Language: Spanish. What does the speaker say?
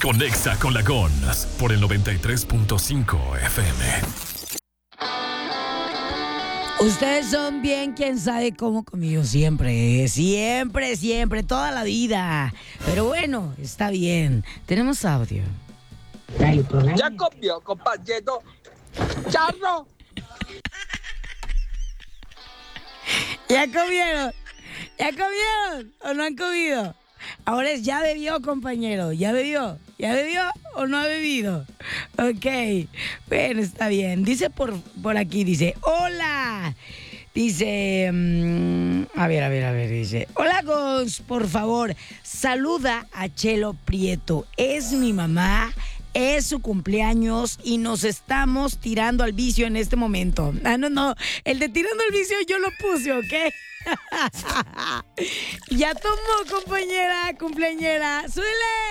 Conexa con la Gons por el 93.5 FM. Ustedes son bien quien sabe cómo conmigo siempre, toda la vida. Pero bueno, está bien. Tenemos audio. Ya comió, compañero. Charro. ¿Ya comieron? ¿Ya comieron o no han comido? Ahora es ya bebió, compañero. ¿Ya bebió? ¿Ya bebió o no ha bebido? Ok, bueno, está bien. Dice por aquí, dice, hola. Dice, a ver, dice, hola, Gons, por favor, saluda a Chelo Prieto. Es mi mamá, es su cumpleaños y nos estamos tirando al vicio en este momento. No, el de tirando al vicio yo lo puse, ¿ok? Ya tomó, compañera, cumpleañera. ¡Súbele!